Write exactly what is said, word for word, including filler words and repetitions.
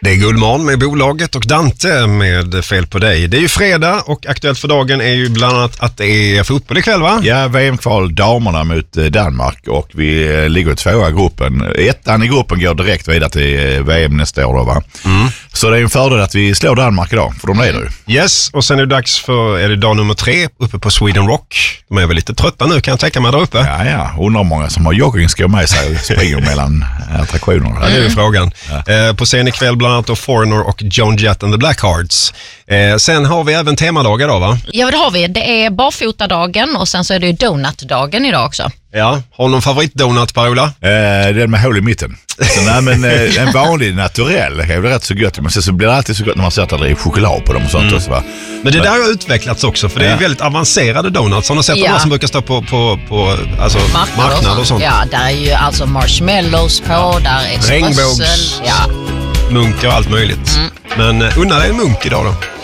Det är Gullman med bolaget och Dante med Fel på dig. Det är ju fredag och aktuellt för dagen är ju bland annat att det är fotboll ikväll, va? Ja, V M-kval damerna mot Danmark och vi ligger i tvåa gruppen. Ettan i gruppen går direkt vidare till V M nästa år då, va? Mm. Så det är en fördel att vi slår Danmark idag, för de leder ju. Yes, och sen är det dags för, är det dag nummer tre uppe på Sweden Rock. De är väl lite trötta nu, kan jag tänka mig där uppe. Ja, ja. Undrar många som har joggingskor med sig och springer mellan attraktionerna. Ja, det är ju frågan. Ja. Eh, på scen ikväll bland annat då Foreigner och Joan Jett and the Blackhearts. Eh, sen har vi även temadagar då, va? Ja, det har vi. Det är barfotadagen och sen så är det ju donutdagen idag också. Ja, har du någon favoritdonut, Per-Ola? Eh, den med hål i mitten. Så, nej, men eh, en vanlig naturell är väl rätt så gött. Men sen så blir det alltid så gott när man sätter det i choklad på dem och sånt mm. också, va? Men det där har utvecklats också, för det är ja. väldigt avancerade donuts. Har ni sett ja. de som brukar stå på, på, på alltså, marknad, marknad och, och sånt? Ja, där är ju alltså marshmallows på, ja. där är regnbågs, ja. munkar och allt möjligt. Mm. Men uh, unna dig en munk idag då.